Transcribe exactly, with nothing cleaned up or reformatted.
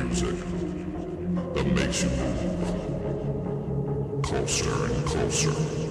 music that makes you move closer and closer.